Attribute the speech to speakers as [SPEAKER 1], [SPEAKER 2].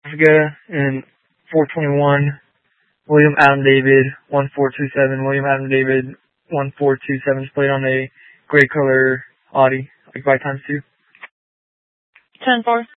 [SPEAKER 1] Jessica, and 421, William Adam David, 1427, William Adam David, 1427, displayed on a gray color Audi, like by times 2.
[SPEAKER 2] 10-4.